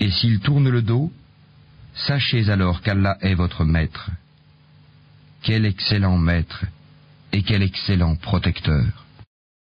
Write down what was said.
Et s'ils tournent le dos, sachez alors qu'Allah est votre maître. Quel excellent maître et quel excellent protecteur.